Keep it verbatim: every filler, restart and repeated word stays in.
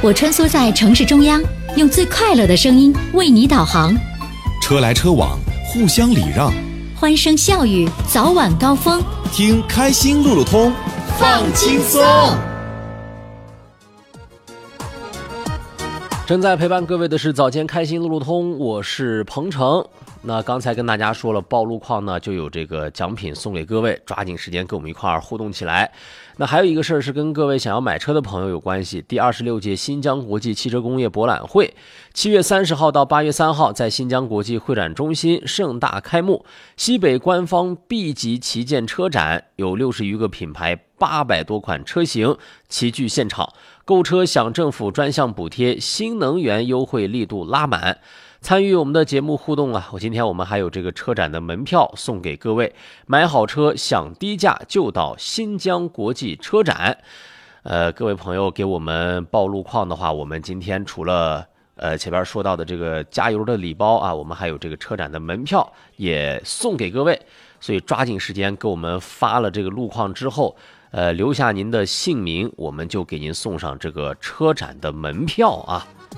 我穿梭在城市中央，用最快乐的声音为你导航。 车来车往，互相礼让， 欢声笑语，早晚高峰。 听开心路路通，放轻松。 正在陪伴各位的是早间开心路路通，我是鹏程。那刚才跟大家说了，报路况呢就有这个奖品送给各位，抓紧时间跟我们一块儿互动起来。那还有一个事儿是跟各位想要买车的朋友有关系，第二十六届新疆国际汽车工业博览会七月三十号到八月三号在新疆国际会展中心盛大开幕，西北官方 B 级旗舰车展，有六十余个品牌，八百多款车型齐聚现场，购车享政府专项补贴，新能源优惠力度拉满。参与我们的节目互动啊，我今天我们还有这个车展的门票送给各位，买好车享低价就到新疆国际车展。呃，各位朋友给我们报路况的话，我们今天除了呃前边说到的这个加油的礼包啊，我们还有这个车展的门票也送给各位，所以抓紧时间给我们发了这个路况之后，呃留下您的姓名，我们就给您送上这个车展的门票啊。